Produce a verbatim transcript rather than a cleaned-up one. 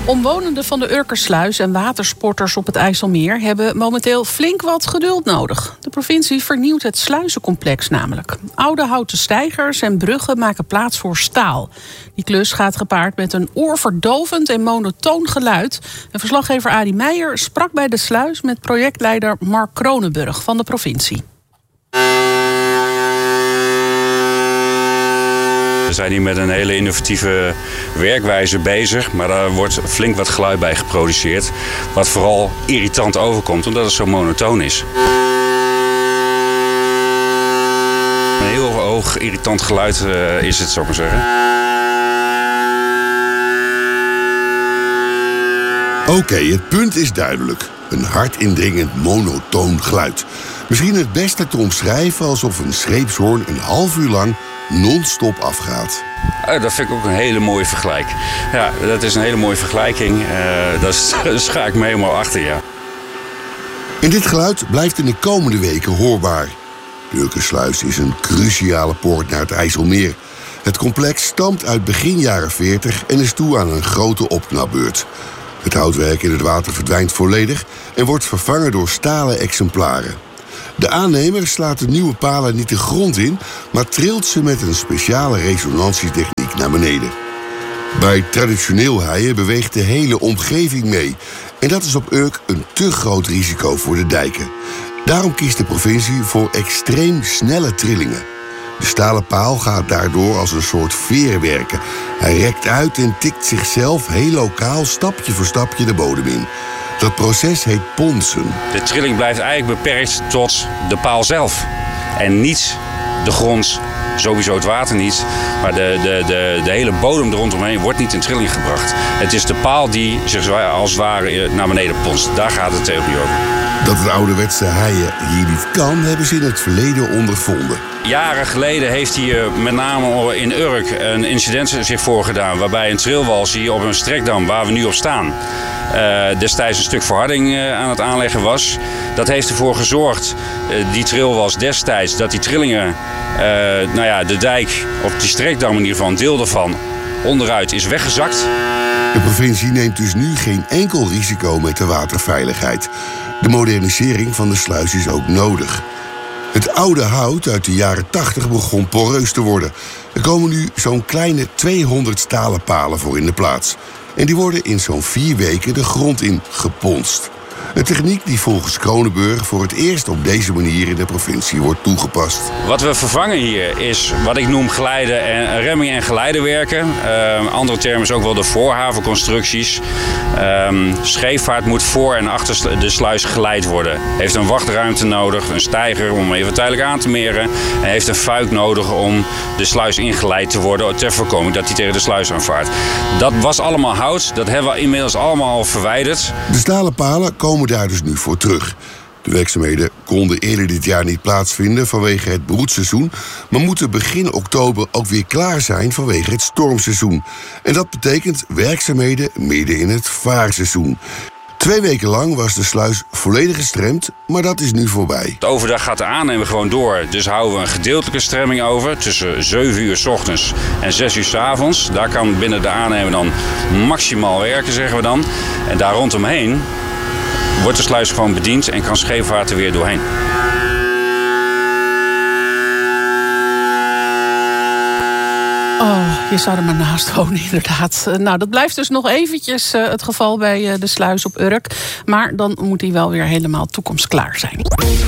Omwonenden van de Urkersluis en watersporters op het IJsselmeer hebben momenteel flink wat geduld nodig. De provincie vernieuwt het sluizencomplex namelijk. Oude houten steigers en bruggen maken plaats voor staal. Die klus gaat gepaard met een oorverdovend en monotoon geluid. En verslaggever Adi Meijer sprak bij de sluis met projectleider Mark Kronenburg van de provincie. We zijn hier met een hele innovatieve werkwijze bezig, maar daar wordt flink wat geluid bij geproduceerd. Wat vooral irritant overkomt, omdat het zo monotoon is. Een heel hoog irritant geluid uh, is het, zou ik maar zeggen. Oké, okay, het punt is duidelijk. Een hardindringend monotoon geluid. Misschien het beste te omschrijven alsof een scheepshoorn een half uur lang non-stop afgaat. Uh, dat vind ik ook een hele mooie vergelijking. Ja, dat is een hele mooie vergelijking. Uh, daar scha ik me helemaal achter, ja. En dit geluid blijft in de komende weken hoorbaar. De Urkersluis is een cruciale poort naar het IJsselmeer. Het complex stamt uit begin jaren veertig en is toe aan een grote opknapbeurt. Het houtwerk in het water verdwijnt volledig en wordt vervangen door stalen exemplaren. De aannemer slaat de nieuwe palen niet de grond in, maar trilt ze met een speciale resonantietechniek naar beneden. Bij traditioneel heien beweegt de hele omgeving mee. En dat is op Urk een te groot risico voor de dijken. Daarom kiest de provincie voor extreem snelle trillingen. De stalen paal gaat daardoor als een soort veer werken. Hij rekt uit en tikt zichzelf heel lokaal stapje voor stapje de bodem in. Dat proces heet ponsen. De trilling blijft eigenlijk beperkt tot de paal zelf. En niet de grond, sowieso het water niet. Maar de, de, de, de hele bodem er rondomheen wordt niet in trilling gebracht. Het is de paal die zich als het ware naar beneden ponst. Daar gaat het theorie over. Dat het ouderwetse heien hier niet kan, hebben ze in het verleden ondervonden. Jaren geleden heeft hier met name in Urk een incident zich voorgedaan, waarbij een trilwals hier op een strekdam waar we nu op staan Uh, destijds een stuk verharding uh, aan het aanleggen was. Dat heeft ervoor gezorgd, uh, die trilwals destijds, dat die trillingen, uh, nou ja, de dijk, of die strekdam in ieder geval, een deel daarvan, onderuit is weggezakt. De provincie neemt dus nu geen enkel risico met de waterveiligheid. De modernisering van de sluis is ook nodig. Het oude hout uit de jaren tachtig begon poreus te worden. Er komen nu zo'n kleine tweehonderd stalen palen voor in de plaats. En die worden in zo'n vier weken de grond in geponst. Een techniek die volgens Kronenburg voor het eerst op deze manier in de provincie wordt toegepast. Wat we vervangen hier is wat ik noem glijden en remming en geleidewerken. Uh, andere term is ook wel de voorhavenconstructies. Uh, scheepvaart moet voor en achter de sluis geleid worden. Heeft een wachtruimte nodig, een steiger om even tijdelijk aan te meren. En heeft een fuik nodig om de sluis ingeleid te worden ter voorkoming dat hij tegen de sluis aanvaart. Dat was allemaal hout, dat hebben we inmiddels allemaal al verwijderd. De stalen palen komen daar dus nu voor terug. De werkzaamheden konden eerder dit jaar niet plaatsvinden vanwege het broedseizoen, maar moeten begin oktober ook weer klaar zijn vanwege het stormseizoen. En dat betekent werkzaamheden midden in het vaarseizoen. Twee weken lang was de sluis volledig gestremd, maar dat is nu voorbij. Overdag gaat de aannemer gewoon door. Dus houden we een gedeeltelijke stremming over tussen zeven uur 's ochtends en zes uur 's avonds. Daar kan binnen de aannemer dan maximaal werken, zeggen we dan. En daar rondomheen wordt de sluis gewoon bediend en kan scheepvaart er weer doorheen. Oh, je zou er maar naast wonen, inderdaad. Nou, dat blijft dus nog eventjes uh, het geval bij uh, de sluis op Urk. Maar dan moet die wel weer helemaal toekomstklaar zijn.